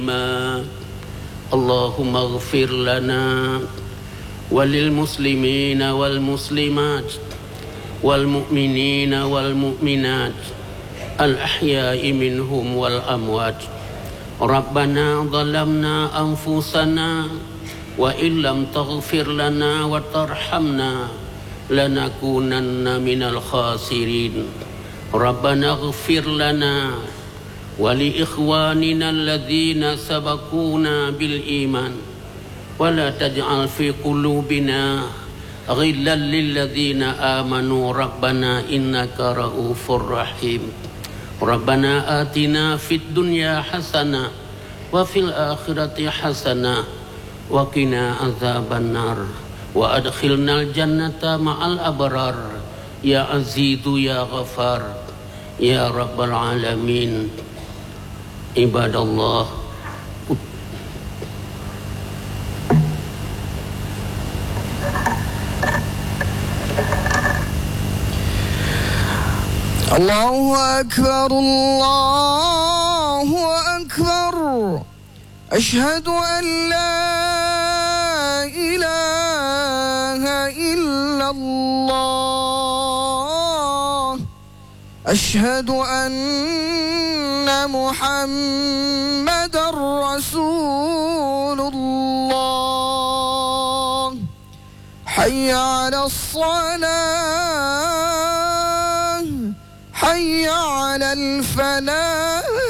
اللهم اغفر لنا وللمسلمين والمسلمات والمؤمنين والمؤمنات الأحياء منهم والأموات. ربنا ظلمنا أنفسنا وإن لم تغفر لنا وترحمنا لنكونن من الخاسرين. ربنا اغفر لنا ولإخواننا الذين سبقونا بالإيمان ولا تجعل في قلوبنا غلا للذين آمنوا ربنا إنك رؤوف رحيم. ربنا آتنا في الدنيا حسنة وفي الآخرة حسنة وقنا عذاب النار وأدخلنا الجنة مع الأبرار يا عزيز يا غفار يا رب العالمين. عباد الله، الله أكبر الله أكبر أشهد أن لا إله إلا الله أشهد أن محمد رسول الله. حي على الصلاة حي على الفلاح